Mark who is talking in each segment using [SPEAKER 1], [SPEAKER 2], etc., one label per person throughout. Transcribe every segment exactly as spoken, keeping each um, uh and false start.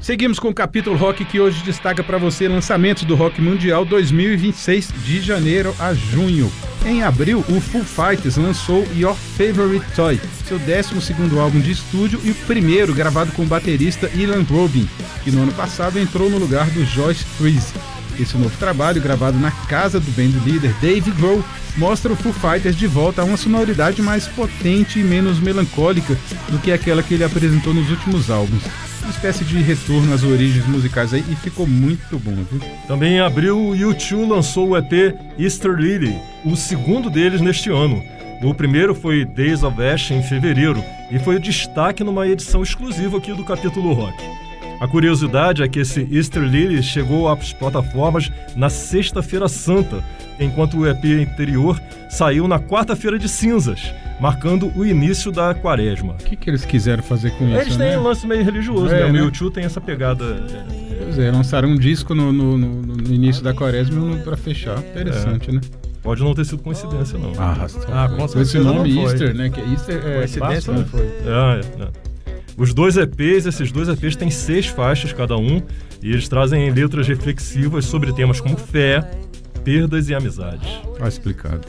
[SPEAKER 1] Seguimos com o Capítulo Rock, que hoje destaca para você lançamentos do Rock Mundial dois mil e vinte e seis, de janeiro a junho. Em abril, o Foo Fighters lançou Your Favorite Toy, seu décimo segundo álbum de estúdio e o primeiro gravado com o baterista Ian Robin, que no ano passado entrou no lugar do Josh Freese. Esse novo trabalho, gravado na casa do band líder Dave Grohl, mostra o Foo Fighters de volta a uma sonoridade mais potente e menos melancólica do que aquela que ele apresentou nos últimos álbuns. Uma espécie de retorno às origens musicais aí, e ficou muito bom, viu?
[SPEAKER 2] Também em abril, o U dois lançou o E P Easter Lily, o segundo deles neste ano. O primeiro foi Days of Ash em fevereiro e foi o destaque numa edição exclusiva aqui do Capítulo Rock. A curiosidade é que esse Easter Lily chegou às plataformas na Sexta-feira Santa, enquanto o E P anterior saiu na Quarta-feira de Cinzas, marcando o início da Quaresma.
[SPEAKER 1] O que, que eles quiseram fazer com isso?
[SPEAKER 2] Eles têm
[SPEAKER 1] né?
[SPEAKER 2] um lance meio religioso,
[SPEAKER 1] é,
[SPEAKER 2] né?
[SPEAKER 1] né?
[SPEAKER 2] O U dois tem essa pegada.
[SPEAKER 1] Pois é, lançaram um disco no, no, no, no início da Quaresma para fechar. Interessante, é. né?
[SPEAKER 2] Pode não ter sido coincidência, não.
[SPEAKER 1] Ah,
[SPEAKER 3] ah com certeza.
[SPEAKER 1] Esse nome
[SPEAKER 3] não foi.
[SPEAKER 1] Easter, né? Que Easter é
[SPEAKER 3] coincidência,
[SPEAKER 1] Páscoa,
[SPEAKER 3] não foi.
[SPEAKER 2] É, é, é. Os dois E Pês, esses dois E Pês têm seis faixas cada um, e eles trazem letras reflexivas sobre temas como fé, perdas e amizades.
[SPEAKER 1] Tá explicado.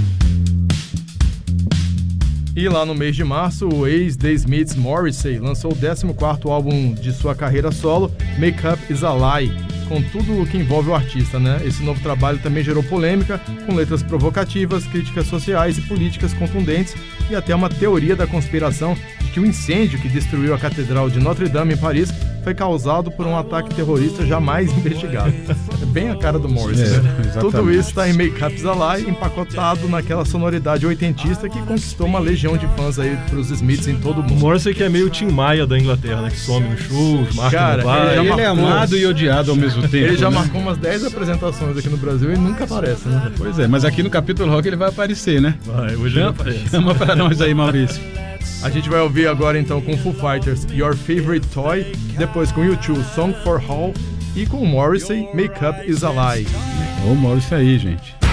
[SPEAKER 3] E lá no mês de março, o ex-The Smiths Morrissey lançou o décimo quarto álbum de sua carreira solo, Make Up Is a Lie, com tudo o que envolve o artista, né? Esse novo trabalho também gerou polêmica, com letras provocativas, críticas sociais e políticas contundentes, e até uma teoria da conspiração de que o incêndio que destruiu a Catedral de Notre-Dame em Paris foi causado por um ataque terrorista jamais investigado. É bem a cara do Morrissey,
[SPEAKER 1] é,
[SPEAKER 3] né?
[SPEAKER 1] Exatamente.
[SPEAKER 3] Tudo isso está em Make Up Is a Lie, empacotado naquela sonoridade oitentista que conquistou uma legião de fãs aí pros Smiths em todo o mundo.
[SPEAKER 2] O Morrissey que é meio Tim Maia da Inglaterra, né? Que some nos shows, marca
[SPEAKER 3] Cara,
[SPEAKER 2] no bar.
[SPEAKER 3] ele já
[SPEAKER 1] Ele
[SPEAKER 3] marcou-
[SPEAKER 1] é amado e odiado ao mesmo tempo.
[SPEAKER 3] Ele já
[SPEAKER 1] né?
[SPEAKER 3] marcou umas dez apresentações aqui no Brasil e nunca aparece, né?
[SPEAKER 1] Pois é, mas aqui no Capítulo Rock ele vai aparecer, né?
[SPEAKER 2] Vai, hoje ele aparece.
[SPEAKER 1] Chama pra nós aí, Maurício.
[SPEAKER 3] A gente vai ouvir agora então com Foo Fighters Your Favorite Toy, depois com U dois Song for All e com Morrissey Make Up Is a Lie.
[SPEAKER 1] Ô, Maurício aí, gente.